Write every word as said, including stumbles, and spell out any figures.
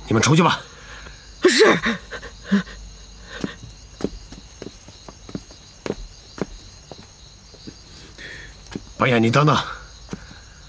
你们出去吧。 是。 白眼，你等等。